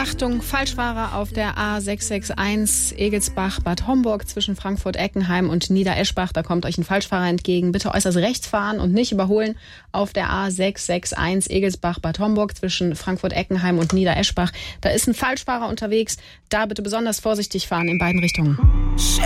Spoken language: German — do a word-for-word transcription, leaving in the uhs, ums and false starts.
Achtung, Falschfahrer auf der A sechs sechs eins Egelsbach-Bad Homburg zwischen Frankfurt-Eckenheim und Niedereschbach. Da kommt euch ein Falschfahrer entgegen. Bitte äußerst rechts fahren und nicht überholen auf der A sechs sechs eins Egelsbach-Bad Homburg zwischen Frankfurt-Eckenheim und Niedereschbach. Da ist ein Falschfahrer unterwegs. Da bitte besonders vorsichtig fahren in beiden Richtungen.